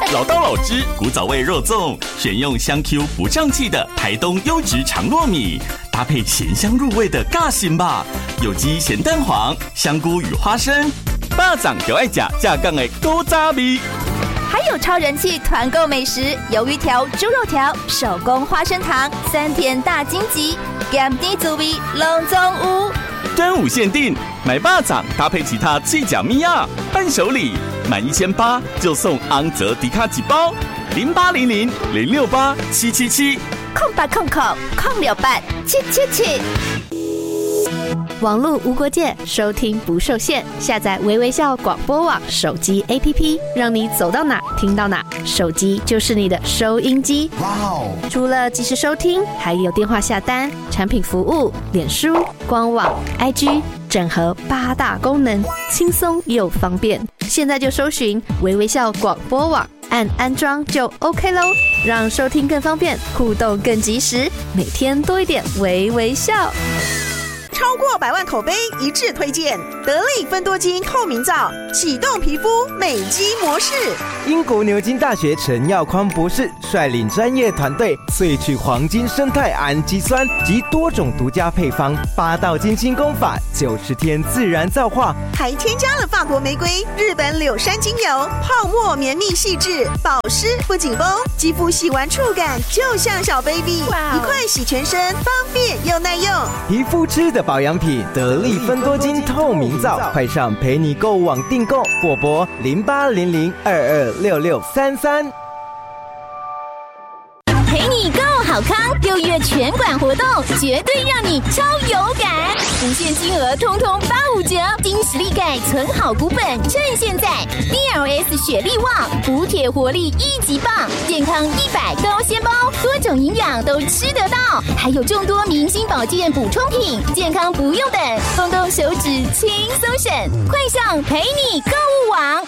老道老汁古早味肉粽，选用香 Q 不胀气的台东优质长糯米，搭配咸香入味的尬心吧，有机咸蛋黄、香菇与花生，巴掌就爱吃架杠的古早味。 还有超人气团购美食，鱿鱼条、猪肉条、手工花生糖、3天大荆棘，咸甜滋味拢总有。 端午限定，买巴掌搭配其他脆甲米亚伴手礼，满1800就送昂泽迪卡几包，0800-668-777，0800-068-777。 网络无国界，收听不受限。下载微微笑广播网手机 APP， 让你走到哪听到哪，手机就是你的收音机。哇哦！除了即时收听，还有电话下单、产品服务、脸书、官网、IG， 整合8大功能，轻松又方便。现在就搜寻微微笑广播网，按安装就 OK 咯，让收听更方便，互动更及时，每天多一点微微笑。 超过100万口碑一致推荐得力芬多精透明皂，启动皮肤美肌模式。 英国牛津大学陈耀匡博士率领专业团队萃取黄金生态氨基酸及多种独家配方，8道精心工法，90天自然皂化， 还添加了法国玫瑰、日本柳杉精油，泡沫绵密细致，保湿不紧绷，肌肤洗完触感就像小 baby， 一块洗全身，方便又耐用。 皮肤吃的保养品得力芬多精透明皂，快上陪你购物网订购或拨0800226633。 陪你购好康，6月全馆活动绝对让你超有感，无限金额通通85折，金实力钙存好股本，趁现在 DLS 雪力旺补铁活力1级棒，健康100高纤包，多种营养都吃得到，还有众多明星保健补充品，健康不用等，动动手指轻松省，快上陪你购物网。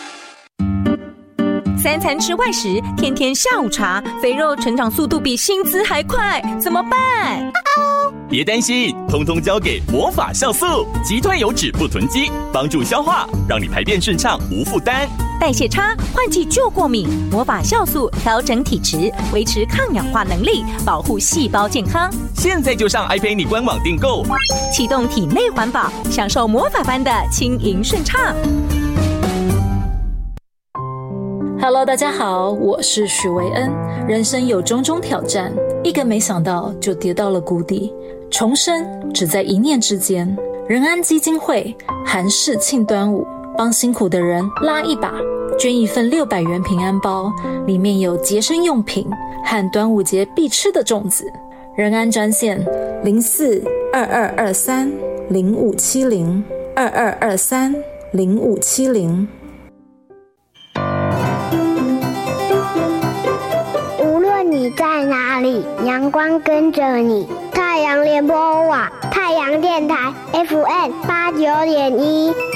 3餐吃外食，天天下午茶，肥肉成长速度比薪资还快，怎么办？ 别担心，通通交给魔法酵素，击退油脂不囤积，帮助消化，让你排便顺畅无负担。 代谢差，换季就过敏，魔法酵素调整体质，维持抗氧化能力，保护细胞健康。 现在就上iPay你官网订购， 启动体内环保，享受魔法般的轻盈顺畅。 Hello， 大家好，我是许维恩。人生有种种挑战，一个没想到就跌到了谷底，重生只在一念之间。仁安基金会韩式庆端午，帮辛苦的人拉一把，捐一份600元平安包，里面有节生用品和端午节必吃的粽子。仁安专线04-2223-0570，2223-0570。 你在哪里？阳光跟着你。太阳联播网，太阳电台 FM89.1。